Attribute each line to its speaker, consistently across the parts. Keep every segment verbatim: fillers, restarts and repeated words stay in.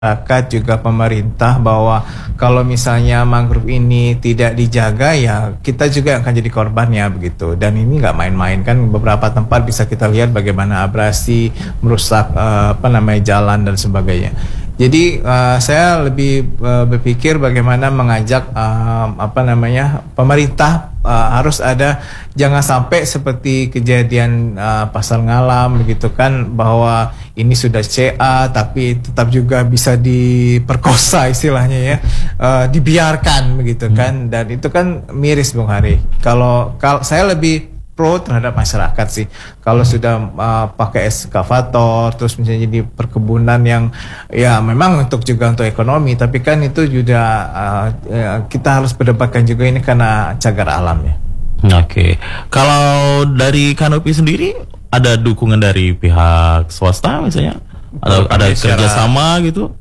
Speaker 1: masyarakat juga pemerintah bahwa kalau misalnya mangrove ini tidak dijaga ya kita juga akan jadi korbannya begitu. Dan ini nggak main-main kan, beberapa tempat bisa kita lihat bagaimana abrasi merusak uh, apa namanya jalan dan sebagainya. Jadi uh, saya lebih uh, berpikir bagaimana mengajak uh, apa namanya pemerintah uh, harus ada, jangan sampai seperti kejadian uh, Pasar Ngalam begitu kan, bahwa ini sudah C A tapi tetap juga bisa diperkosa istilahnya ya, uh, dibiarkan begitu kan, dan itu kan miris Bung Hari. Kalau kalau saya lebih pro terhadap masyarakat sih. Kalau sudah uh, pakai eskavator, terus misalnya di perkebunan yang ya memang untuk juga untuk ekonomi, tapi kan itu juga uh, ya, kita harus berdebatkan juga ini karena cagar alam ya.
Speaker 2: Oke, okay. Kalau dari Kanopi sendiri ada dukungan dari pihak swasta misalnya, atau ada kerjasama gitu?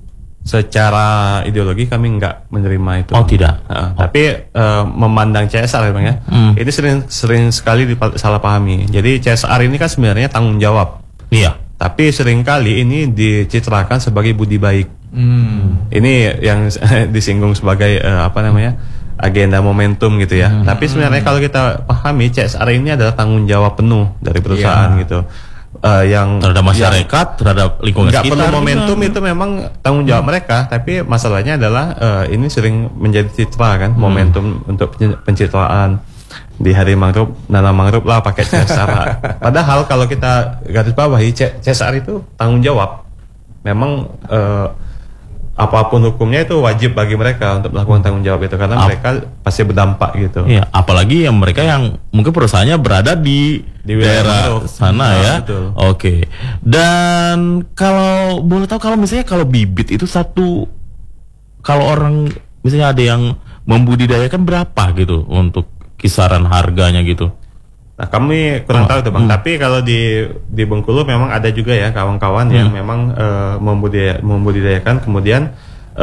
Speaker 3: Secara ideologi kami nggak menerima itu.
Speaker 2: Oh tidak.
Speaker 3: Uh, oh. Tapi uh, memandang C S R memang ya, hmm. ini sering sering sekali disalahpahami. Jadi C S R ini kan sebenarnya tanggung jawab.
Speaker 2: Iya.
Speaker 3: Tapi sering kali ini dicitrakan sebagai budi baik. Hmm. Ini yang disinggung sebagai uh, apa namanya agenda momentum gitu ya. Hmm. Tapi sebenarnya kalau kita pahami C S R ini adalah tanggung jawab penuh dari perusahaan yeah. gitu. Uh, yang
Speaker 2: terhadap masyarakat, yang terhadap lingkungan
Speaker 3: sekitar. Nggak perlu momentum
Speaker 2: juga.
Speaker 3: Itu memang tanggung jawab hmm. mereka, tapi masalahnya adalah uh, ini sering menjadi citra kan, hmm. momentum untuk pencitraan di hari mangrove, nanam mangrove lah pakai C S R. Padahal kalau kita garis bawahi C S R itu tanggung jawab. Memang uh, apapun hukumnya itu wajib bagi mereka untuk melakukan tanggung jawab itu karena Ap mereka pasti berdampak gitu.
Speaker 2: Iya, apalagi yang mereka yang mungkin perusahaannya berada di, di daerah sana nah, ya. Betul. Oke. Dan kalau boleh tahu kalau misalnya kalau bibit itu satu, kalau orang misalnya ada yang membudidayakan berapa gitu untuk kisaran harganya gitu?
Speaker 3: Nah, kami kurang oh, tahu itu Bang, hmm. tapi kalau di di Bengkulu memang ada juga ya kawan-kawan hmm. yang memang uh, membudidaya, membudidayakan, kemudian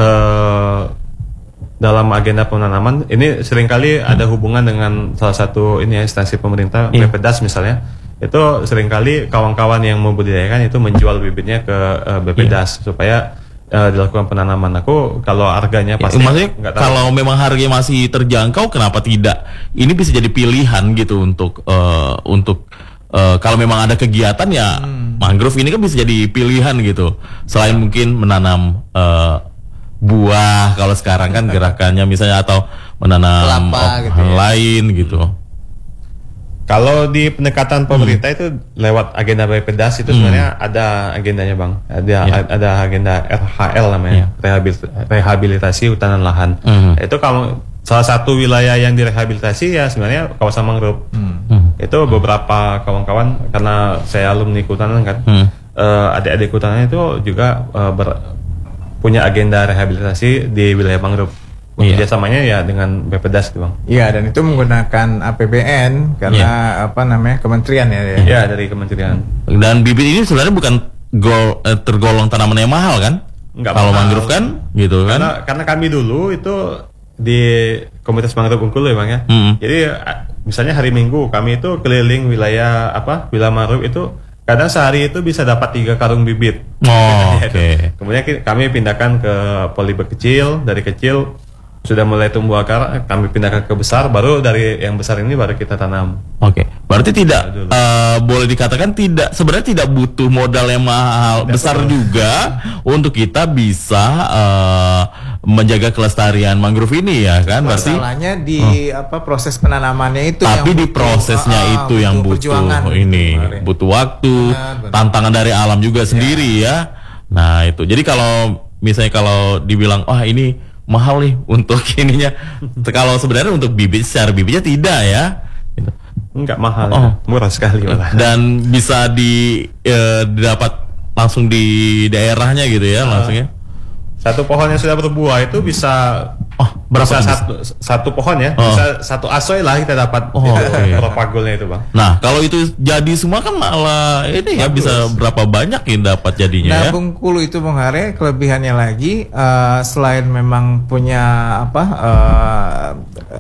Speaker 3: uh, dalam agenda penanaman ini seringkali hmm. ada hubungan dengan salah satu ini ya, instansi pemerintah, yeah. Bpdas misalnya. Itu seringkali kawan-kawan yang membudidayakan itu menjual bibitnya ke uh, Bpdas yeah. supaya Uh, dilakukan penanaman. Aku kalau harganya pasti
Speaker 2: ya, maksudnya kalau memang harganya masih terjangkau, kenapa tidak? Ini bisa jadi pilihan gitu untuk uh, untuk uh, kalau memang ada kegiatan ya hmm. mangrove ini kan bisa jadi pilihan gitu. Selain mungkin menanam uh, buah kalau sekarang kan gerakannya misalnya, atau menanam
Speaker 1: kelapa,
Speaker 2: oh,
Speaker 1: gitu ya.
Speaker 2: lain gitu.
Speaker 3: Kalau di pendekatan pemerintah hmm. itu lewat agenda Bpdas itu hmm. sebenarnya ada agendanya Bang. Ada ya. ada agenda R H L namanya, ya. Rehabilitasi Hutan dan Lahan. Hmm. Itu kalau salah satu wilayah yang direhabilitasi ya sebenarnya kawasan mangrove. Hmm. Itu beberapa kawan-kawan, karena saya alumni kehutanan kan, hmm. uh, adik-adik kehutanan itu juga uh, ber, punya agenda rehabilitasi di wilayah mangrove. Iya. Kerjasamanya ya dengan Bpdas tuh Bang.
Speaker 1: Iya, dan itu menggunakan A P B N karena iya. apa namanya kementerian ya.
Speaker 3: Iya, dari kementerian.
Speaker 2: Dan bibit ini sebenarnya bukan gol, eh, tergolong tanaman yang mahal kan?
Speaker 3: Enggak
Speaker 2: kalau mangrove kan, gitu kan?
Speaker 3: Karena karena kami dulu itu di Komunitas Mangrove Bengkulu ya Bang ya. Mm-hmm. Jadi misalnya hari Minggu kami itu keliling wilayah apa? Wilayah mangrove itu kadang sehari itu bisa dapat tiga karung bibit.
Speaker 2: Oh, oke. Okay.
Speaker 3: Kemudian kami pindahkan ke polybag kecil, dari kecil sudah mulai tumbuh akar, kami pindahkan ke besar, baru dari yang besar ini baru kita tanam.
Speaker 2: Oke, okay. Berarti tidak uh, boleh dikatakan tidak, sebenarnya tidak butuh modal yang mahal tidak besar perlu. Juga untuk kita bisa uh, menjaga kelestarian mangrove ini ya kan? Berarti
Speaker 1: masalahnya di hmm. apa proses penanamannya itu.
Speaker 2: Tapi
Speaker 1: yang
Speaker 2: di butuh, prosesnya uh, itu butuh yang butuh ini, kemarin. butuh waktu, benar, benar. Tantangan dari alam juga ya. Sendiri ya. Nah itu, jadi kalau misalnya kalau dibilang, wah oh, ini mahal nih untuk ininya. Kalau sebenarnya untuk bibit secara bibitnya tidak ya. Gitu.
Speaker 3: Enggak mahal,
Speaker 2: oh.
Speaker 3: ya. Murah sekali malah.
Speaker 2: Dan bisa di eh, didapat langsung di daerahnya gitu ya, uh, langsungnya.
Speaker 3: Satu pohon yang sudah berbuah itu bisa
Speaker 2: oh, berapa
Speaker 3: bisa satu, satu pohon ya, oh. bisa satu asoy lah kita dapat
Speaker 2: oh, okay.
Speaker 3: propagulnya itu Bang.
Speaker 2: Nah kalau itu jadi semua kan malah ini ya bisa berapa banyak yang dapat jadinya.
Speaker 1: Nah
Speaker 2: ya?
Speaker 1: Bengkulu itu Bung Hare kelebihannya lagi uh, selain memang punya apa uh,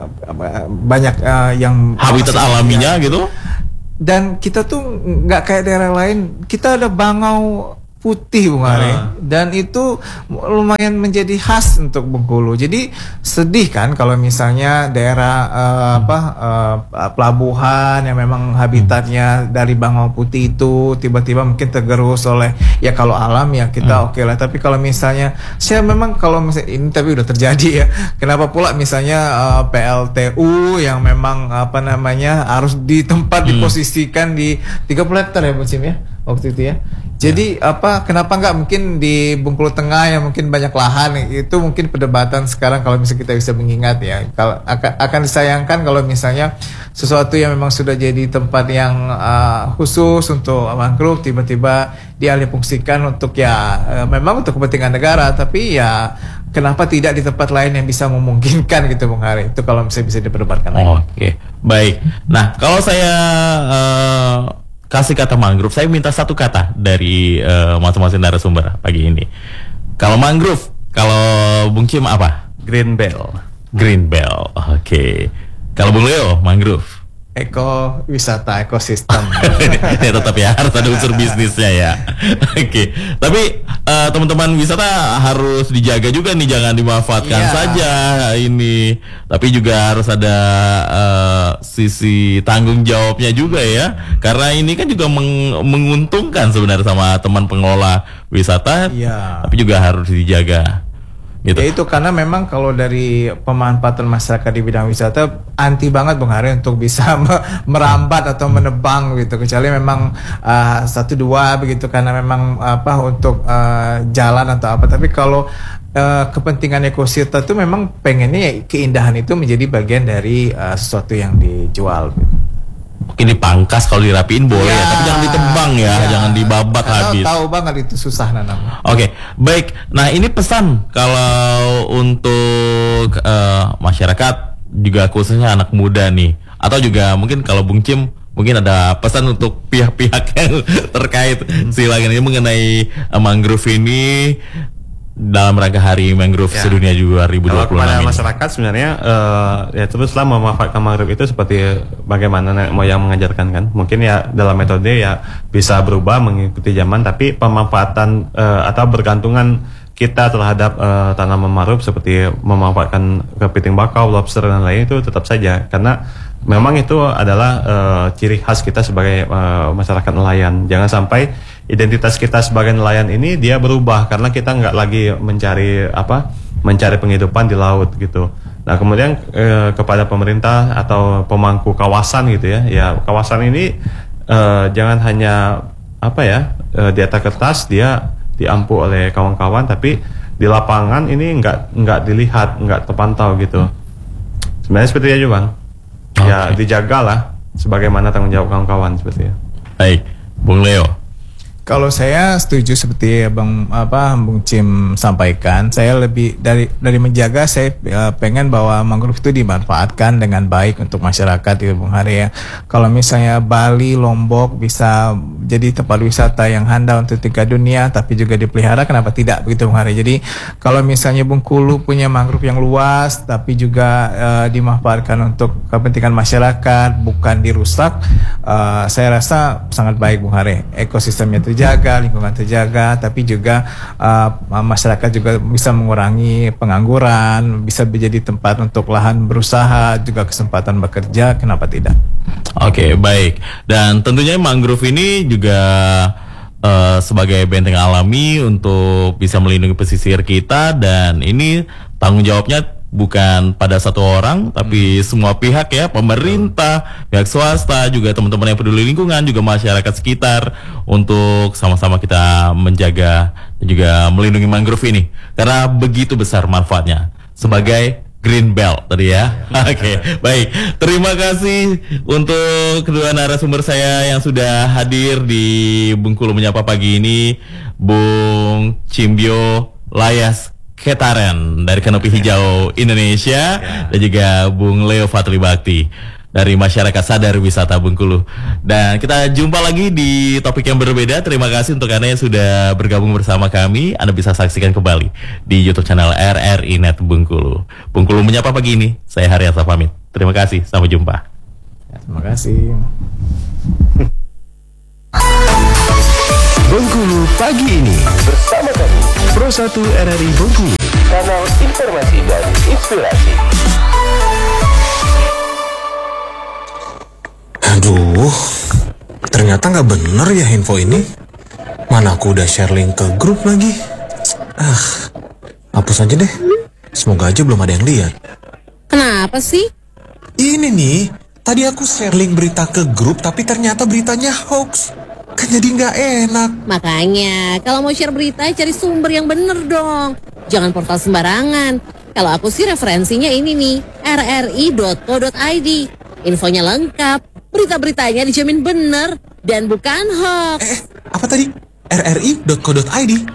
Speaker 1: banyak uh, yang
Speaker 2: habitat alaminya gitu.
Speaker 1: Dan kita tuh nggak kayak daerah lain, kita ada bangau putih Bung Hari,
Speaker 3: Ah.
Speaker 1: dan itu lumayan menjadi khas untuk Bengkulu. Jadi sedih kan kalau misalnya daerah eh, apa eh, pelabuhan yang memang habitatnya dari bangau putih itu tiba-tiba mungkin tergerus oleh, ya kalau alam ya kita oke lah, tapi kalau misalnya saya memang kalau misalnya ini tapi udah terjadi ya, kenapa pula misalnya eh, P L T U yang memang apa namanya harus di tempat diposisikan di tiga puluh hektar ya Bu Cim ya waktu itu ya. Jadi ya. apa kenapa nggak mungkin di Bengkulu Tengah yang mungkin banyak lahan, itu mungkin perdebatan sekarang kalau misalnya kita bisa mengingat ya. Kalau akan, akan disayangkan kalau misalnya sesuatu yang memang sudah jadi tempat yang uh, khusus untuk mangrove tiba-tiba dialihfungsikan untuk ya uh, memang untuk kepentingan negara, tapi ya kenapa tidak di tempat lain yang bisa memungkinkan gitu Bung Hari. Itu kalau misalnya bisa diperdebatkan lagi.
Speaker 2: Oke, baik. Nah, kalau saya uh, kasih kata mangrove, saya minta satu kata dari uh, masing-masing narasumber pagi ini. Kalau mangrove, kalau Bung Cim apa?
Speaker 3: Green Bell.
Speaker 2: Green Bell. Oke. Kalau Bung Leo, mangrove.
Speaker 1: Eko wisata ekosistem.
Speaker 2: Ya tetap ya harus ada unsur bisnisnya ya. Oke. Tapi uh, teman-teman wisata harus dijaga juga nih, jangan dimanfaatkan
Speaker 1: Iya.
Speaker 2: saja ini. Tapi juga harus ada uh, sisi tanggung jawabnya juga ya. Karena ini kan juga meng- menguntungkan sebenarnya sama teman pengelola wisata.
Speaker 1: Iya.
Speaker 2: Tapi juga harus dijaga. Gitu.
Speaker 1: Ya itu karena memang kalau dari pemanfaatan masyarakat di bidang wisata anti banget Bung Hari untuk bisa me- merambat atau menebang gitu, kecuali memang uh, satu dua begitu karena memang apa untuk uh, jalan atau apa. Tapi kalau uh, kepentingan ekosistem itu memang pengennya ya keindahan itu menjadi bagian dari uh, sesuatu yang dijual gitu.
Speaker 2: Mungkin dipangkas, kalau dirapiin boleh ya, tapi jangan ditebang ya,
Speaker 1: ya.
Speaker 2: jangan dibabat
Speaker 1: Tahu-
Speaker 2: habis.
Speaker 1: Tahu banget itu susah nanam.
Speaker 2: Oke, baik. Nah, ini pesan kalau untuk eh, masyarakat juga khususnya anak muda nih, atau juga mungkin kalau Bung Cim mungkin ada pesan untuk pihak-pihak yang terkait silakan ini mengenai eh, mangrove ini dalam rangka Hari Mangrove
Speaker 3: Ya.
Speaker 2: Sedunia dua ribu dua
Speaker 3: Kalau
Speaker 2: puluh
Speaker 3: kepada
Speaker 2: enam ini.
Speaker 3: masyarakat sebenarnya eh, ya teruslah memanfaatkan mangrove itu seperti bagaimana nenek moyang mengajarkan kan. Mungkin ya dalam metode ya bisa berubah mengikuti zaman, tapi pemanfaatan eh, atau bergantungan kita terhadap eh, tanaman mangrove seperti memanfaatkan kepiting bakau, lobster dan lain itu tetap saja, karena memang itu adalah eh, ciri khas kita sebagai eh, masyarakat nelayan. Jangan sampai identitas kita sebagai nelayan ini dia berubah karena kita nggak lagi mencari apa mencari penghidupan di laut gitu. Nah kemudian eh, kepada pemerintah atau pemangku kawasan gitu ya, ya kawasan ini eh, jangan hanya apa ya eh, di atas kertas dia diampu oleh kawan-kawan, tapi di lapangan ini nggak nggak dilihat, nggak terpantau gitu. Sebenarnya seperti itu bang. Ya
Speaker 2: Oke.
Speaker 3: dijagalah sebagaimana tanggung jawab kawan-kawan seperti itu.
Speaker 2: Baik, Bung Leo.
Speaker 1: Kalau saya setuju seperti Bang apa Bung Cim sampaikan, saya lebih dari dari menjaga, saya uh, pengen bahwa mangrove itu dimanfaatkan dengan baik untuk masyarakat itu Bung Hari ya. Kalau misalnya Bali, Lombok bisa jadi tempat wisata yang handal untuk tingkat dunia, tapi juga dipelihara, kenapa tidak begitu Bung Hari. Jadi kalau misalnya Bengkulu punya mangrove yang luas, tapi juga uh, dimanfaatkan untuk kepentingan masyarakat, bukan dirusak, uh, saya rasa sangat baik Bung Hari. Ekosistemnya terjaga, lingkungan terjaga, tapi juga uh, masyarakat juga bisa mengurangi pengangguran, bisa menjadi tempat untuk lahan berusaha, juga kesempatan bekerja, kenapa tidak?
Speaker 2: Oke, baik. Dan tentunya mangrove ini juga uh, sebagai benteng alami untuk bisa melindungi pesisir kita, dan ini tanggung jawabnya bukan pada satu orang, tapi semua pihak ya, pemerintah, pihak swasta, juga teman-teman yang peduli lingkungan, juga masyarakat sekitar, untuk sama-sama kita menjaga dan juga melindungi mangrove ini, karena begitu besar manfaatnya sebagai Green Belt tadi ya. Oke, baik. Terima kasih untuk kedua narasumber saya yang sudah hadir di Bengkulu Menyapa pagi ini, Bung Cimbio Layas Ketaren dari Kanopi Hijau Indonesia, dan juga Bung Leo Fatli Bakti dari Masyarakat Sadar Wisata Bengkulu. Dan kita jumpa lagi di topik yang berbeda. Terima kasih untuk Anda yang sudah bergabung bersama kami. Anda bisa saksikan kembali di YouTube channel R R I Net Bengkulu. Bengkulu Menyapa pagi ini, saya Haryasa pamit. Terima kasih, sampai jumpa.
Speaker 1: Terima kasih.
Speaker 4: Bengkulu pagi ini bersama kami Pro satu R R I Bengkulu, kanal informasi dan inspirasi.
Speaker 5: Aduh, ternyata nggak bener ya info ini. Mana aku udah share link ke grup lagi. Ah, hapus aja deh. Semoga aja belum ada yang lihat.
Speaker 6: Kenapa sih?
Speaker 5: Ini nih, tadi aku share link berita ke grup tapi ternyata beritanya hoax. Kan jadi nggak enak.
Speaker 6: Makanya, kalau mau share berita, cari sumber yang bener dong. Jangan portal sembarangan. Kalau aku sih referensinya ini nih, r r i dot co dot i d. Infonya lengkap, berita-beritanya dijamin bener, dan bukan hoax.
Speaker 5: Eh, apa tadi? r r i dot co dot i d.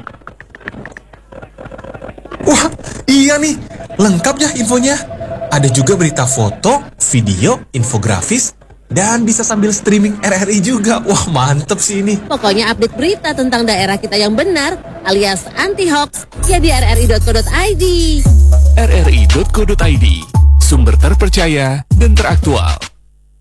Speaker 5: Wah, iya nih, lengkap ya infonya. Ada juga berita foto, video, infografis, dan bisa sambil streaming R R I juga. Wah, mantep sih ini.
Speaker 6: Pokoknya update berita tentang daerah kita yang benar, alias anti-hoax, ya di r r i dot co dot i d.
Speaker 4: r r i dot co dot i d, sumber terpercaya dan teraktual.